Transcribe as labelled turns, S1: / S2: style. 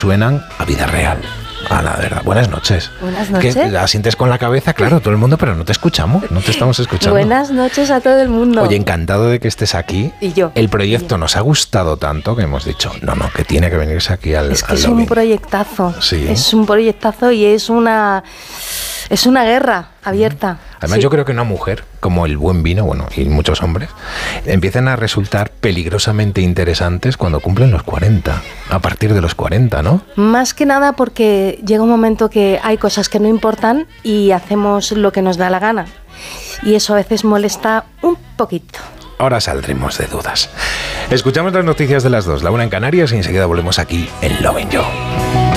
S1: suenan a vida real. A la verdad. Buenas noches.
S2: Buenas noches.
S1: ¿Qué? Asientes con la cabeza, claro, todo el mundo, pero no te escuchamos, no te estamos escuchando.
S2: Buenas noches a todo el mundo.
S1: Oye, encantado de que estés aquí.
S2: Y yo.
S1: El proyecto nos ha gustado tanto que hemos dicho, no, que tiene que venirse aquí al
S2: Es que es
S1: lobby.
S2: un proyectazo.
S1: Sí.
S2: Es un proyectazo y es una guerra abierta.
S1: Además,
S2: Sí.
S1: yo creo que una mujer, como el buen vino, bueno, y muchos hombres, empiezan a resultar peligrosamente interesantes cuando cumplen los 40, a partir de los 40, ¿no?
S2: Más que nada porque llega un momento que hay cosas que no importan y hacemos lo que nos da la gana. Y eso a veces molesta un poquito.
S1: Ahora saldremos de dudas. Escuchamos las noticias de las 2, la 1 en Canarias, y enseguida volvemos aquí en Lovin' You.